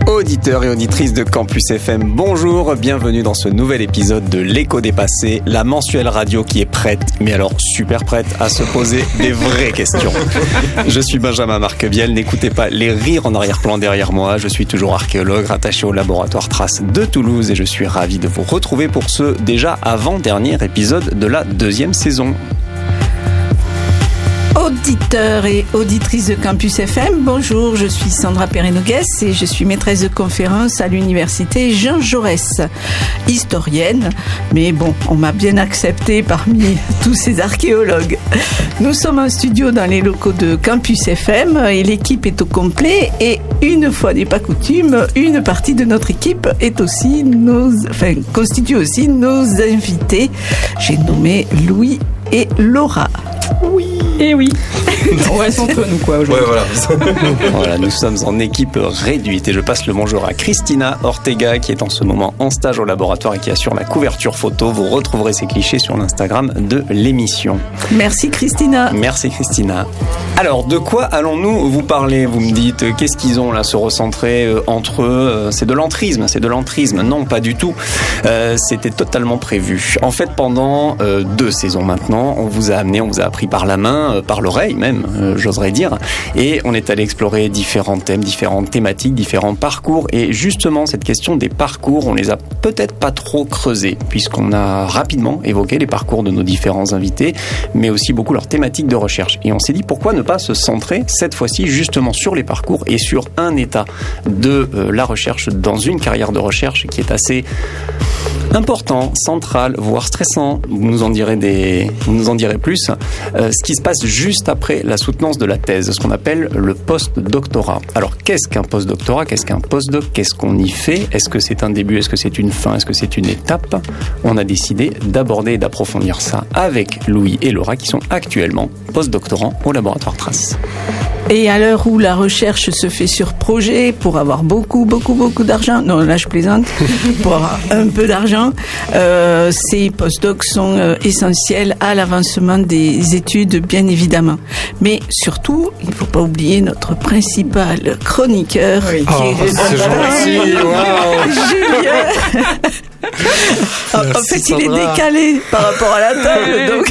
Auditeurs et auditrices de Campus FM, bonjour, bienvenue dans ce nouvel épisode de l'Écho des passés, la mensuelle radio qui est prête, mais alors super prête à se poser des vraies questions. Je suis Benjamin Marquevielle, n'écoutez pas les rires en arrière-plan derrière moi, je suis toujours archéologue rattaché au laboratoire Trace de Toulouse et je suis ravi de vous retrouver pour ce déjà avant-dernier épisode de la deuxième saison. Auditeurs et auditrices de Campus FM, bonjour, je suis Sandra Perret-Noguès et je suis maîtresse de conférence à l'université Jean Jaurès, historienne, mais bon, on m'a bien acceptée parmi tous ces archéologues. Nous sommes en studio dans les locaux de Campus FM et l'équipe est au complet et une fois n'est pas coutume, une partie de notre équipe constitue aussi nos invités. J'ai nommé Louis et Laura. Oui. Et oui. On reste entre nous quoi aujourd'hui. Ouais, voilà, nous sommes en équipe réduite et je passe le bonjour à Christina Ortega qui est en ce moment en stage au laboratoire et qui assure la couverture photo. Vous retrouverez ces clichés sur l'Instagram de l'émission. Merci Christina. Merci Christina. Alors, de quoi allons-nous vous parler ? Vous me dites, qu'est-ce qu'ils ont là, se recentrer entre eux ? C'est de l'entrisme. Non, pas du tout. C'était totalement prévu. En fait, pendant 2 saisons maintenant, on vous a appris par la main, par l'oreille même, j'oserais dire, et on est allé explorer différents thèmes, différentes thématiques, différents parcours, et justement, cette question des parcours, on les a peut-être pas trop creusés, puisqu'on a rapidement évoqué les parcours de nos différents invités, mais aussi beaucoup leurs thématiques de recherche. Et on s'est dit, pourquoi ne pas se centrer, cette fois-ci, justement sur les parcours et sur un état de la recherche dans une carrière de recherche qui est assez important, central, voire stressant. Vous nous en direz plus. Ce qui se passe juste après la soutenance de la thèse, ce qu'on appelle le post-doctorat. Alors, qu'est-ce qu'un post-doctorat ? Qu'est-ce qu'un post-doc ? Qu'est-ce qu'on y fait ? Est-ce que c'est un début ? Est-ce que c'est une fin ? Est-ce que c'est une étape ? On a décidé d'aborder et d'approfondir ça avec Louis et Laura qui sont actuellement post-doctorants au laboratoire Trace. Et à l'heure où la recherche se fait sur projet pour avoir beaucoup d'argent, non là je plaisante, pour avoir un peu d'argent, ces postdocs sont essentiels à l'avancement des études bien évidemment. Mais surtout, il ne faut pas oublier notre principal chroniqueur qui est Julien. En fait, il est décalé par rapport à la table. Donc.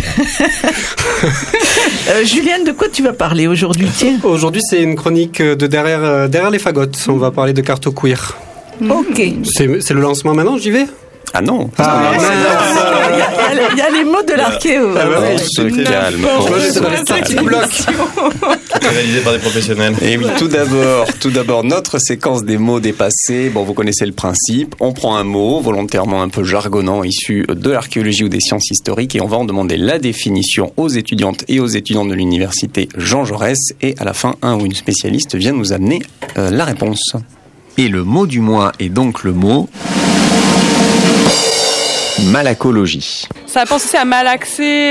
Julien, de quoi tu vas parler aujourd'hui ? Tiens. Aujourd'hui, c'est une chronique de derrière les fagottes. On va parler de carto queer. Ok. C'est le lancement maintenant, j'y vais ? Ah non. Il y a les mots de l'archéo. On se calme. Réalisé par des professionnels. Et oui, tout d'abord, notre séquence des mots dépassés. Bon, vous connaissez le principe. On prend un mot volontairement un peu jargonnant issu de l'archéologie ou des sciences historiques et on va en demander la définition aux étudiantes et aux étudiants de l'université Jean Jaurès. Et à la fin, un ou une spécialiste vient nous amener la réponse. Et le mot du mois est donc le mot malacologie. Ça a pensé à malaxer,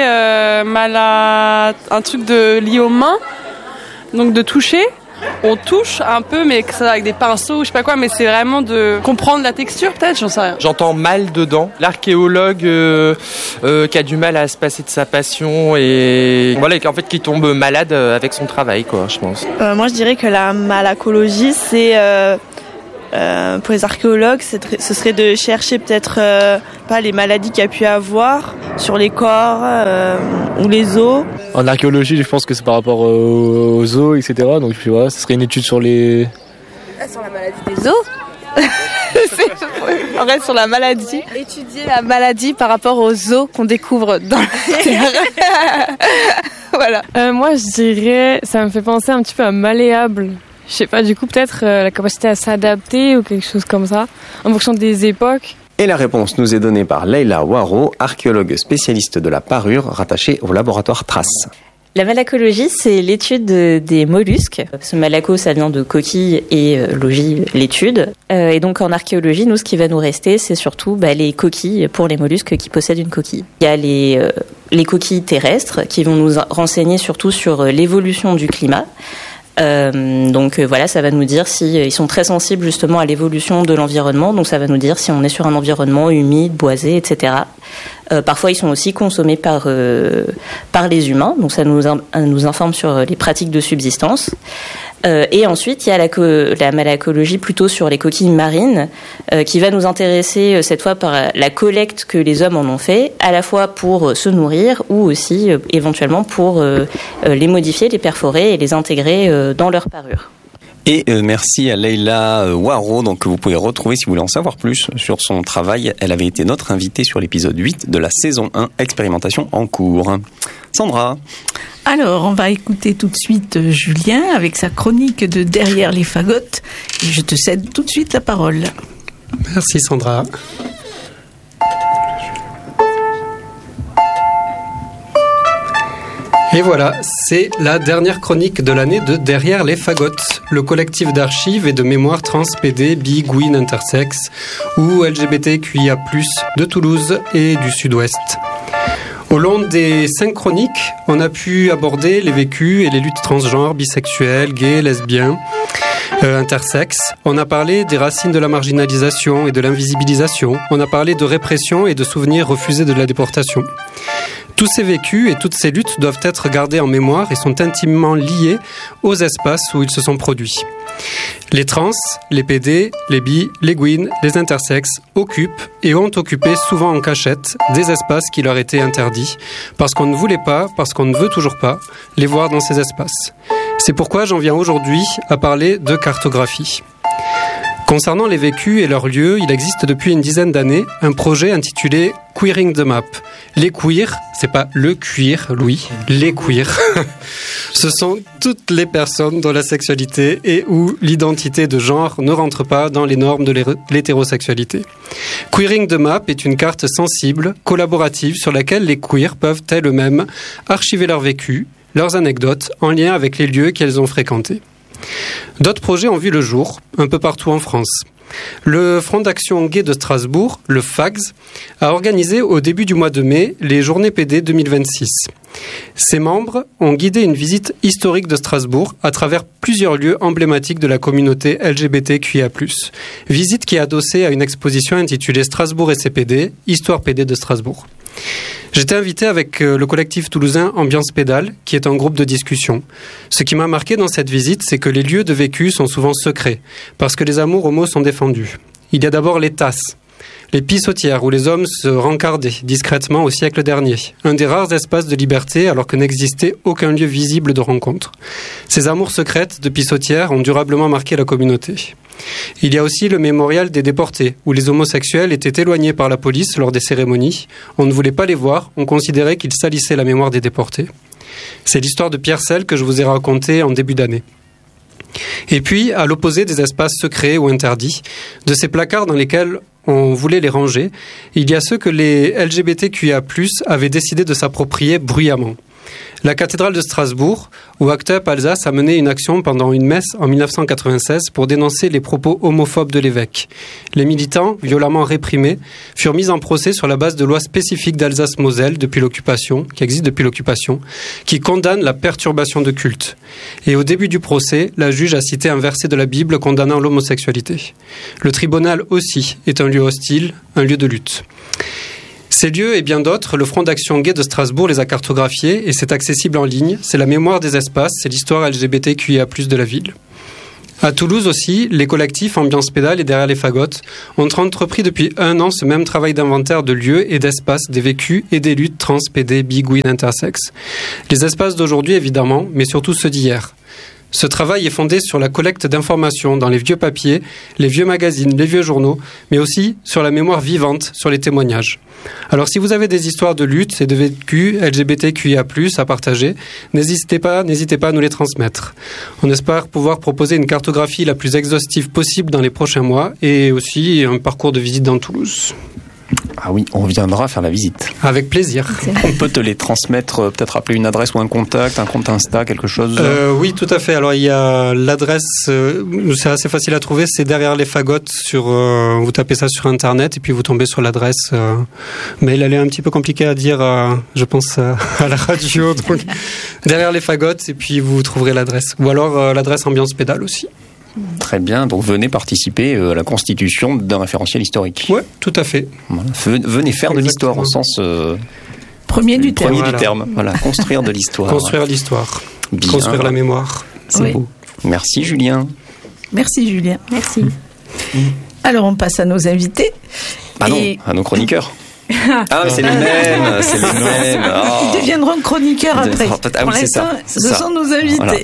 un truc lié aux mains, donc de toucher. On touche un peu, mais ça avec des pinceaux, je sais pas quoi, mais c'est vraiment de comprendre la texture, peut-être, j'en sais rien. J'entends mal dedans. L'archéologue qui a du mal à se passer de sa passion et voilà, qui tombe malade avec son travail, quoi, je pense. Moi, je dirais que la malacologie, c'est pour les archéologues, ce serait de chercher peut-être pas les maladies qu'il y a pu avoir sur les corps ou les os. En archéologie, je pense que c'est par rapport aux os, etc. Donc puis voilà, ce serait une étude sur les... Sur la maladie des os. On reste sur la maladie. Étudier la maladie par rapport aux os qu'on découvre dans la terre. Voilà. Moi, je dirais, ça me fait penser un petit peu à malléable. Je sais pas, du coup, peut-être la capacité à s'adapter ou quelque chose comme ça, en fonction des époques. Et la réponse nous est donnée par Leïla Waro, archéologue spécialiste de la parure rattachée au laboratoire Trace. La malacologie, c'est l'étude des mollusques. Ce malaco, ça vient de coquille et logie, l'étude. Et donc en archéologie, nous, ce qui va nous rester, c'est surtout les coquilles pour les mollusques qui possèdent une coquille. Il y a les coquilles terrestres qui vont nous renseigner surtout sur l'évolution du climat. Donc voilà, ça va nous dire si ils sont très sensibles justement à l'évolution de l'environnement. Donc ça va nous dire si on est sur un environnement humide, boisé, etc. Parfois, ils sont aussi consommés par les humains, donc ça nous informe sur les pratiques de subsistance. Et ensuite, il y a la malacologie plutôt sur les coquilles marines, qui va nous intéresser cette fois par la collecte que les hommes en ont fait, à la fois pour se nourrir ou aussi éventuellement pour les modifier, les perforer et les intégrer dans leur parure. Et merci à Leïla Waro, donc que vous pouvez retrouver si vous voulez en savoir plus sur son travail. Elle avait été notre invitée sur l'épisode 8 de la saison 1, expérimentation en cours. Sandra. Alors, on va écouter tout de suite Julien avec sa chronique de Derrière les fagottes. Et je te cède tout de suite la parole. Merci Sandra. Et voilà, c'est la dernière chronique de l'année de Derrière les fagottes, le collectif d'archives et de mémoire trans, PD, bi, gwyn, intersexe ou LGBTQIA+, de Toulouse et du Sud-Ouest. Au long des 5 chroniques, on a pu aborder les vécus et les luttes transgenres, bisexuels, gays, lesbiens, intersexes. On a parlé des racines de la marginalisation et de l'invisibilisation. On a parlé de répression et de souvenirs refusés de la déportation. Tous ces vécus et toutes ces luttes doivent être gardés en mémoire et sont intimement liés aux espaces où ils se sont produits. Les trans, les PD, les bi, les gwyn, les intersexes occupent et ont occupé souvent en cachette des espaces qui leur étaient interdits parce qu'on ne voulait pas, parce qu'on ne veut toujours pas les voir dans ces espaces. C'est pourquoi j'en viens aujourd'hui à parler de cartographie. Concernant les vécus et leurs lieux, il existe depuis une dizaine d'années un projet intitulé Queering the Map. Les queers, c'est pas le cuir, Louis, les queers. Ce sont toutes les personnes dont la sexualité et ou l'identité de genre ne rentrent pas dans les normes de l'hétérosexualité. Queering the Map est une carte sensible, collaborative, sur laquelle les queers peuvent elles-mêmes archiver leur vécu, leurs anecdotes, en lien avec les lieux qu'elles ont fréquentés. D'autres projets ont vu le jour, un peu partout en France. Le Front d'action gay de Strasbourg, le FAGS, a organisé au début du mois de mai les Journées PD 2026. Ses membres ont guidé une visite historique de Strasbourg à travers plusieurs lieux emblématiques de la communauté LGBTQIA+. Visite qui est adossée à une exposition intitulée Strasbourg et ses PD, Histoire PD de Strasbourg. J'étais invité avec le collectif toulousain Ambiance Pédale, qui est un groupe de discussion. Ce qui m'a marqué dans cette visite, c'est que les lieux de vécu sont souvent secrets, parce que les amours homos sont défendus. Il y a d'abord les tasses, les pissotières où les hommes se rencardaient discrètement au siècle dernier, un des rares espaces de liberté alors que n'existait aucun lieu visible de rencontre. Ces amours secrètes de pissotières ont durablement marqué la communauté. Il y a aussi le mémorial des déportés, où les homosexuels étaient éloignés par la police lors des cérémonies. On ne voulait pas les voir, on considérait qu'ils salissaient la mémoire des déportés. C'est l'histoire de Pierre Selle que je vous ai racontée en début d'année. Et puis, à l'opposé des espaces secrets ou interdits, de ces placards dans lesquels on voulait les ranger, il y a ceux que les LGBTQIA+, avaient décidé de s'approprier bruyamment. La cathédrale de Strasbourg, où Act Up Alsace a mené une action pendant une messe en 1996 pour dénoncer les propos homophobes de l'évêque. Les militants, violemment réprimés, furent mis en procès sur la base de lois spécifiques d'Alsace-Moselle qui existent depuis l'occupation, qui condamnent la perturbation de culte. Et au début du procès, la juge a cité un verset de la Bible condamnant l'homosexualité. Le tribunal aussi est un lieu hostile, un lieu de lutte. Ces lieux et bien d'autres, le Front d'action gay de Strasbourg les a cartographiés et c'est accessible en ligne. C'est la mémoire des espaces, c'est l'histoire LGBTQIA+ de la ville. À Toulouse aussi, les collectifs Ambiance Pédale et Derrière les fagottes ont entrepris depuis 1 an ce même travail d'inventaire de lieux et d'espaces, des vécus et des luttes trans, PD, bi, gwyn, intersexes. Les espaces d'aujourd'hui évidemment, mais surtout ceux d'hier. Ce travail est fondé sur la collecte d'informations dans les vieux papiers, les vieux magazines, les vieux journaux, mais aussi sur la mémoire vivante, sur les témoignages. Alors si vous avez des histoires de lutte et de vécu LGBTQIA+, à partager, n'hésitez pas à nous les transmettre. On espère pouvoir proposer une cartographie la plus exhaustive possible dans les prochains mois et aussi un parcours de visite dans Toulouse. Ah oui, on viendra faire la visite. Avec plaisir. On peut te les transmettre, peut-être appeler une adresse ou un contact, un compte Insta, quelque chose Oui, tout à fait. Alors, il y a l'adresse, c'est assez facile à trouver, c'est Derrière les fagottes. Vous tapez ça sur Internet et puis vous tombez sur l'adresse. Mais elle est un petit peu compliquée à dire, je pense, à la radio. Donc, Derrière les fagottes et puis vous trouverez l'adresse. Ou alors l'adresse Ambiance Pédale aussi. Très bien, donc venez participer à la constitution d'un référentiel historique. Ouais, tout à fait. Voilà. Venez faire de l'histoire au sens premier du terme. Premier du terme. Voilà, construire de l'histoire. Construire l'histoire. Bien. Construire la mémoire. C'est beau. Merci Julien. Merci Julien. Merci. Alors on passe à nos invités. Ah non, à nos chroniqueurs. Ah, c'est les mêmes, c'est les mêmes. Oh. Ils deviendront chroniqueurs après. Ah, oui, c'est ça. Ce sont nos invités. Voilà.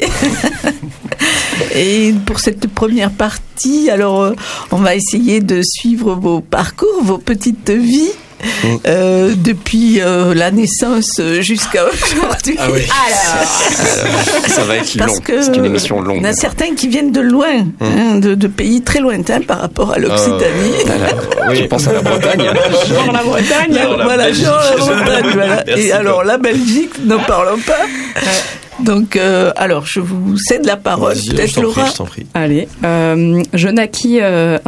Et pour cette première partie, alors on va essayer de suivre vos parcours, vos petites vies. Depuis la naissance jusqu'à aujourd'hui. Ah oui. Alors, ça va être long. C'est une émission longue. Il y en a certains qui viennent de loin, de pays très lointains par rapport à l'Occitanie. Oui, je pense à la Bretagne. Genre la Bretagne. Voilà, genre la Bretagne. Voilà. Et alors la Belgique, n'en parlons pas. Donc, alors, je vous cède la parole. Peut-être Laura. Je t'en prie. Allez, je naquis dans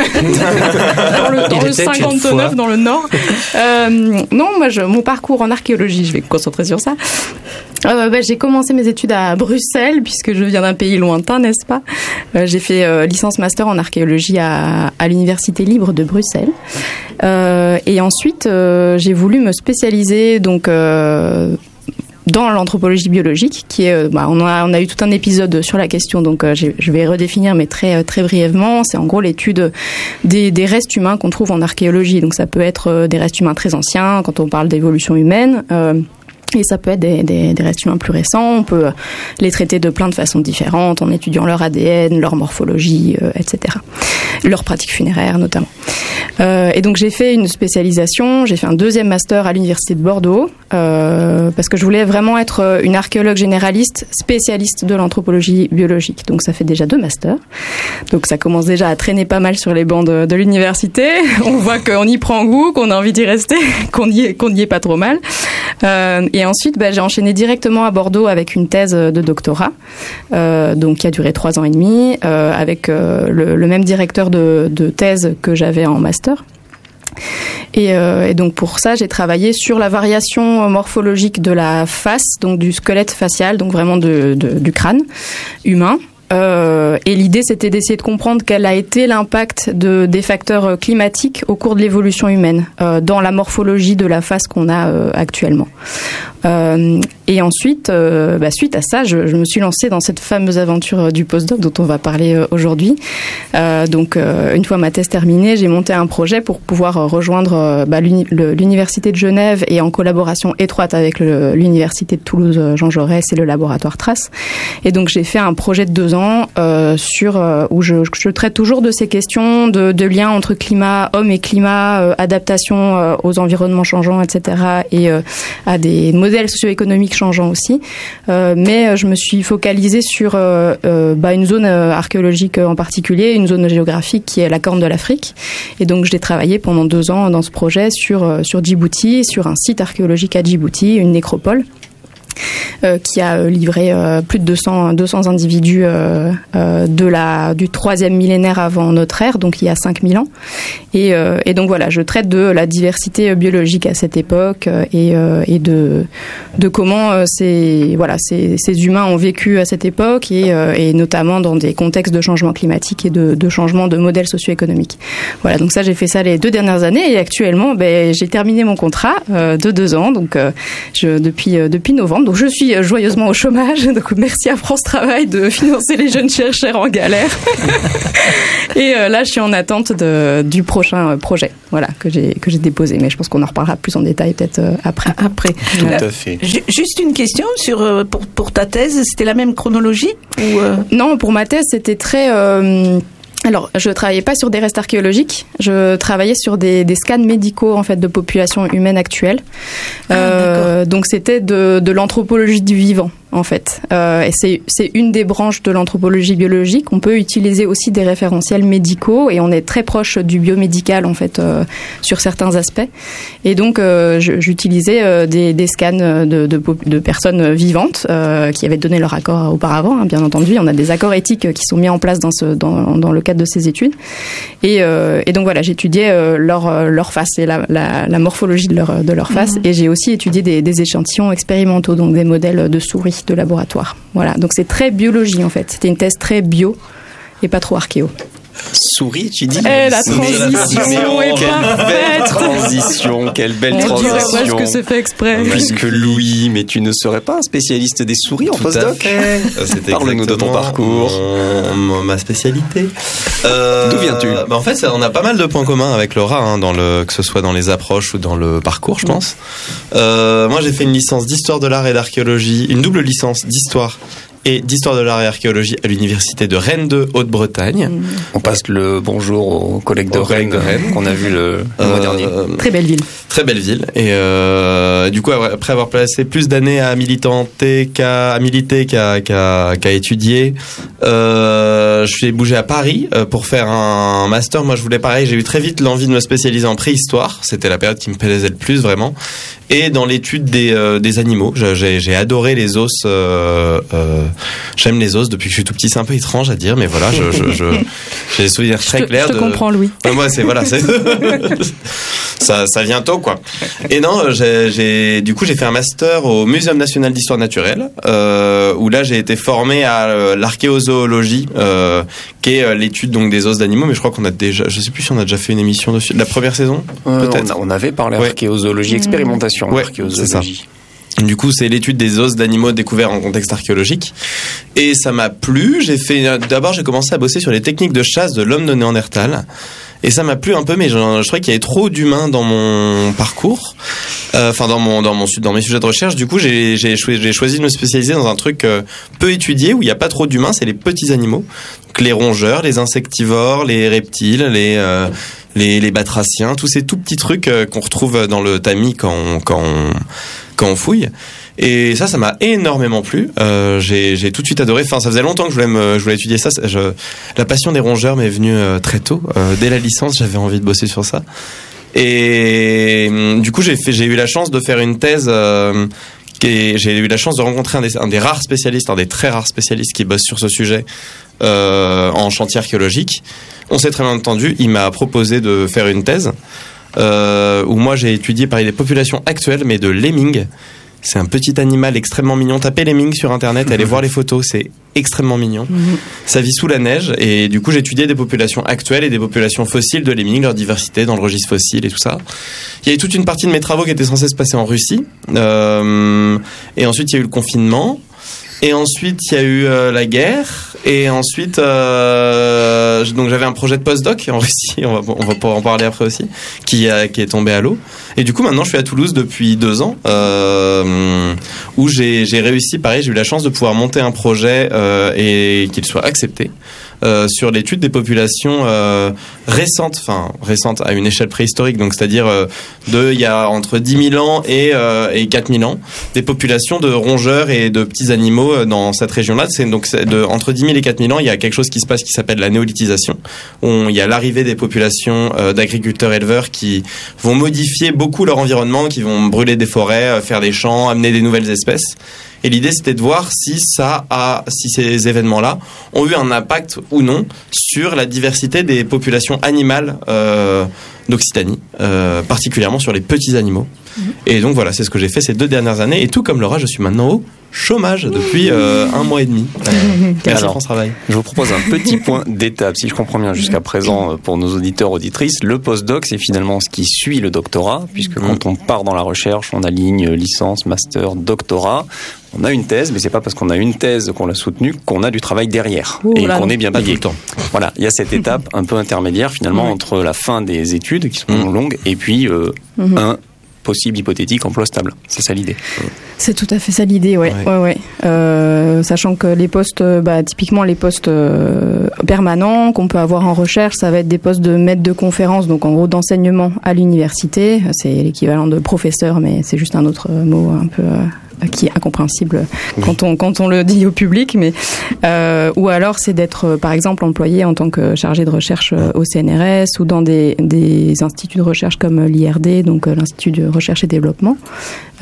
le 59 dans le Nord. Non, moi, mon parcours en archéologie, je vais me concentrer sur ça. J'ai commencé mes études à Bruxelles, puisque je viens d'un pays lointain, n'est-ce pas ? J'ai fait licence-master en archéologie à l'Université libre de Bruxelles. Et ensuite, j'ai voulu me spécialiser, donc... dans l'anthropologie biologique, qui est, on a eu tout un épisode sur la question, donc je vais redéfinir, mais très brièvement. C'est en gros l'étude des restes humains qu'on trouve en archéologie. Donc ça peut être des restes humains très anciens, quand on parle d'évolution humaine. Et ça peut être des restes humains plus récents. On peut les traiter de plein de façons différentes, en étudiant leur ADN, leur morphologie, etc. Leurs pratiques funéraires, notamment. Et donc j'ai fait une spécialisation, j'ai fait un deuxième master à l'université de Bordeaux, parce que je voulais vraiment être une archéologue généraliste, spécialiste de l'anthropologie biologique. Donc ça fait déjà 2 masters. Donc ça commence déjà à traîner pas mal sur les bancs de l'université. On voit qu'on y prend goût, qu'on a envie d'y rester, qu'on y est pas trop mal. Et ensuite, j'ai enchaîné directement à Bordeaux avec une thèse de doctorat, donc qui a duré 3 ans et demi, avec le même directeur de thèse que j'avais en master. Et donc pour ça, j'ai travaillé sur la variation morphologique de la face, donc du squelette facial, donc vraiment du crâne humain. Et l'idée, c'était d'essayer de comprendre quel a été l'impact des facteurs climatiques au cours de l'évolution humaine dans la morphologie de la face qu'on a actuellement. Et ensuite, suite à ça, je me suis lancée dans cette fameuse aventure du postdoc dont on va parler aujourd'hui. Donc, une fois ma thèse terminée, j'ai monté un projet pour pouvoir rejoindre l'Université de Genève et en collaboration étroite avec l'Université de Toulouse Jean Jaurès et le laboratoire Trace. Et donc, j'ai fait un projet de 2 ans où je traite toujours de ces questions de lien entre climat, homme et climat, adaptation aux environnements changeants, etc. et à des modèles socio-économiques changeants aussi. Mais je me suis focalisée sur une zone archéologique en particulier, une zone géographique qui est la Corne de l'Afrique. Et donc j'ai travaillé pendant 2 ans dans ce projet sur Djibouti, sur un site archéologique à Djibouti, une nécropole. Qui a livré plus de 200 individus du 3e millénaire avant notre ère, donc il y a 5000 ans. Et donc voilà, je traite de la diversité biologique à cette époque et de comment ces humains ont vécu à cette époque et notamment dans des contextes de changement climatique et de changement de modèle socio-économique. Voilà, donc ça j'ai fait ça les 2 dernières années et actuellement j'ai terminé mon contrat de 2 ans, donc depuis novembre. Donc je suis joyeusement au chômage, donc merci à France Travail de financer les jeunes chercheurs en galère. Et là, je suis en attente du prochain projet, voilà, que j'ai déposé. Mais je pense qu'on en reparlera plus en détail peut-être après. Tout à fait. Juste une question pour ta thèse, c'était la même chronologie ou Non, pour ma thèse, c'était très... Alors, je travaillais pas sur des restes archéologiques, je travaillais sur des scans médicaux en fait de population humaine actuelle. Donc c'était de l'anthropologie du vivant en fait. Et c'est une des branches de l'anthropologie biologique. On peut utiliser aussi des référentiels médicaux et on est très proche du biomédical en fait sur certains aspects. Et donc j'utilisais des scans de personnes vivantes qui avaient donné leur accord auparavant, hein, bien entendu. On a des accords éthiques qui sont mis en place dans le cadre de ces études. Et donc voilà, j'étudiais leur face et la morphologie de leur face. Et j'ai aussi étudié des échantillons expérimentaux, donc des modèles de souris de laboratoire. Voilà, donc c'est très biologie en fait. C'était une thèse très bio et pas trop archéo. Souris, tu dis? La transition est parfaite. Quelle belle transition. On dirait presque c'est fait exprès. Puisque Louis, mais tu ne serais pas un spécialiste des souris en postdoc? Parle-nous de ton parcours. Ma spécialité. D'où viens-tu? En fait, on a pas mal de points communs avec Laura, que ce soit dans les approches ou dans le parcours, je pense. Moi, j'ai fait une licence d'histoire de l'art et d'archéologie, une double licence d'histoire et d'histoire de l'art et archéologie à l'université de Rennes 2 Haute-Bretagne. On passe le bonjour aux collègues de Rennes qu'on a vu le mois dernier. Très belle ville. Très belle ville. Et du coup, après avoir passé plus d'années à militer qu'à étudier, je suis bougé à Paris pour faire un master. Moi, je voulais pareil. J'ai eu très vite l'envie de me spécialiser en préhistoire. C'était la période qui me plaisait le plus, vraiment. Et dans l'étude des animaux. J'ai adoré les os. J'aime les os depuis que je suis tout petit. C'est un peu étrange à dire, mais voilà, j'ai des souvenirs très clairs. Je te comprends, Louis. Moi, ça vient tôt, quoi. Et non, du coup, j'ai fait un master au Muséum national d'histoire naturelle, où là, j'ai été formé à l'archéozoologie, qui est l'étude donc des os d'animaux. Mais je crois qu'on a déjà, je sais plus si on a déjà fait une émission dessus. La première saison, peut-être. On avait parlé archéozoologie, expérimentation archéozoologie. Du coup, c'est l'étude des os d'animaux découverts en contexte archéologique. Et ça m'a plu. D'abord, j'ai commencé à bosser sur les techniques de chasse de l'homme de Néandertal. Et ça m'a plu un peu, mais je trouvais qu'il y avait trop d'humains dans mon parcours. Dans mes sujets de recherche. Du coup, j'ai choisi de me spécialiser dans un truc peu étudié, où il n'y a pas trop d'humains, c'est les petits animaux. Donc, les rongeurs, les insectivores, les reptiles, les batraciens, tous ces tout petits trucs qu'on retrouve dans le tamis quand on fouille. Et ça m'a énormément plu. J'ai tout de suite adoré. Enfin, ça faisait longtemps que je voulais étudier ça. La passion des rongeurs m'est venue très tôt. Dès la licence, j'avais envie de bosser sur ça. Et du coup, j'ai eu la chance de faire une thèse. J'ai eu la chance de rencontrer un des rares spécialistes, un des très rares spécialistes qui bosse sur ce sujet en chantier archéologique. On s'est très bien entendu. Il m'a proposé de faire une thèse où moi j'ai étudié pareil des populations actuelles, mais de lemmings. C'est un petit animal extrêmement mignon. Tapez lemmings sur internet, allez voir les photos, c'est extrêmement mignon. Ça vit sous la neige et du coup j'ai étudié des populations actuelles et des populations fossiles de lemmings, leur diversité dans le registre fossile et tout ça. Il y a eu toute une partie de mes travaux qui étaient censés se passer en Russie. Et ensuite il y a eu le confinement. Et ensuite, il y a eu la guerre. Et ensuite, donc j'avais un projet de postdoc en Russie. On va pouvoir en parler après aussi, qui est tombé à l'eau. Et du coup, maintenant, je suis à Toulouse depuis 2 ans, où j'ai réussi. Pareil, j'ai eu la chance de pouvoir monter un projet et qu'il soit accepté. Sur l'étude des populations récentes à une échelle préhistorique, donc c'est-à-dire il y a entre 10 000 ans et 4 000 ans, des populations de rongeurs et de petits animaux dans cette région-là. Entre 10 000 et 4 000 ans, il y a quelque chose qui se passe qui s'appelle la néolithisation, où il y a l'arrivée des populations d'agriculteurs-éleveurs qui vont modifier beaucoup leur environnement, qui vont brûler des forêts, faire des champs, amener des nouvelles espèces. Et l'idée, c'était de voir si ces événements-là ont eu un impact ou non sur la diversité des populations animales d'Occitanie, particulièrement sur les petits animaux. Et donc voilà, c'est ce que j'ai fait ces 2 dernières années. Et tout comme Laura, je suis maintenant au chômage depuis 1 mois et demi. Merci pour ce travail. Je vous propose un petit point d'étape, si je comprends bien jusqu'à présent pour nos auditeurs, auditrices. Le postdoc, c'est finalement ce qui suit le doctorat, puisque quand on part dans la recherche, on aligne licence, master, doctorat. On a une thèse, mais c'est pas parce qu'on a une thèse qu'on l'a soutenue qu'on a du travail derrière et qu'on est bien payé. Voilà, il y a cette étape un peu intermédiaire finalement entre la fin des études qui sont longues et puis un possible hypothétique emploi stable. C'est ça l'idée. C'est tout à fait ça l'idée, ouais. Sachant que les postes, typiquement les postes permanents qu'on peut avoir en recherche, ça va être des postes de maître de conférence, donc en gros d'enseignement à l'université. C'est l'équivalent de professeur, mais c'est juste un autre mot un peu qui est incompréhensible quand on le dit au public, mais ou alors c'est d'être par exemple employé en tant que chargé de recherche au CNRS ou dans des instituts de recherche comme l'IRD, donc l'Institut de recherche et développement,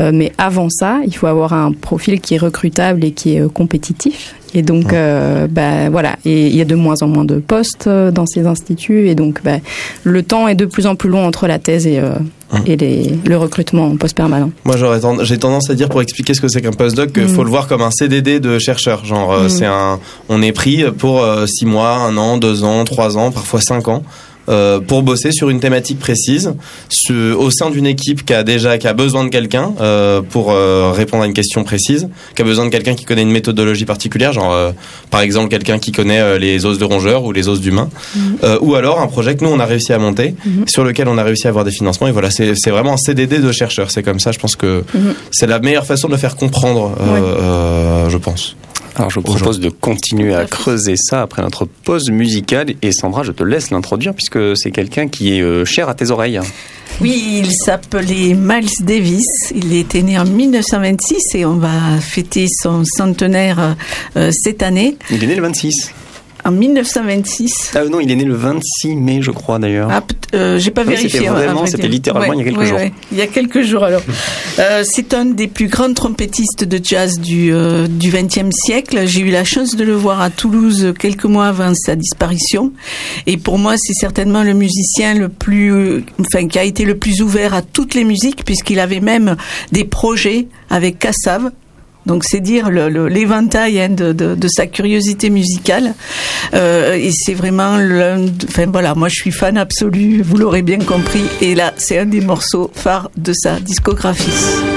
Mais avant ça, il faut avoir un profil qui est recrutable et qui est compétitif. Et donc, voilà. Et il y a de moins en moins de postes dans ces instituts. Et donc, le temps est de plus en plus long entre la thèse et le recrutement en poste permanent. Moi, j'ai tendance à dire, pour expliquer ce que c'est qu'un postdoc, qu'il faut le voir comme un CDD de chercheur. Genre, on est pris pour 6 mois, 1 an, 2 ans, 3 ans, parfois 5 ans. Pour bosser sur une thématique précise au sein d'une équipe qui a besoin de quelqu'un pour répondre à une question précise, qui a besoin de quelqu'un qui connaît une méthodologie particulière, genre par exemple quelqu'un qui connaît les os de rongeurs ou les os d'humains, ou alors un projet que nous on a réussi à monter, sur lequel on a réussi à avoir des financements. Et voilà, c'est vraiment un CDD de chercheur. C'est comme ça, je pense que c'est la meilleure façon de le faire comprendre, je pense. Alors je vous propose de continuer à creuser ça après notre pause musicale. Et Sandra, je te laisse l'introduire puisque c'est quelqu'un qui est cher à tes oreilles. Oui, il s'appelait Miles Davis. Il était né en 1926 et on va fêter son centenaire cette année. Il est né le 26. En 1926. Non, il est né le 26 mai, je crois d'ailleurs. J'ai pas vérifié. C'était littéralement il y a quelques jours. Ouais. Il y a quelques jours alors. C'est un des plus grands trompettistes de jazz du XXe siècle. J'ai eu la chance de le voir à Toulouse quelques mois avant sa disparition. Et pour moi, c'est certainement le musicien qui a été le plus ouvert à toutes les musiques, puisqu'il avait même des projets avec Kassav. Donc c'est dire l'éventail de sa curiosité musicale, et c'est vraiment moi je suis fan absolu, vous l'aurez bien compris, et là c'est un des morceaux phares de sa discographie.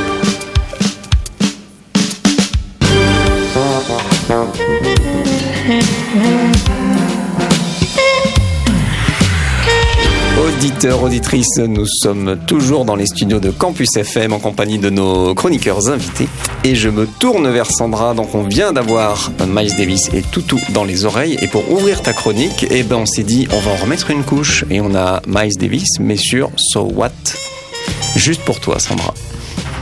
Auditeurs, auditrices, nous sommes toujours dans les studios de Campus FM en compagnie de nos chroniqueurs invités. Et je me tourne vers Sandra. Donc on vient d'avoir Miles Davis et Toutou dans les oreilles. Et pour ouvrir ta chronique, on s'est dit on va en remettre une couche. Et on a Miles Davis, mais sur So What. Juste pour toi, Sandra.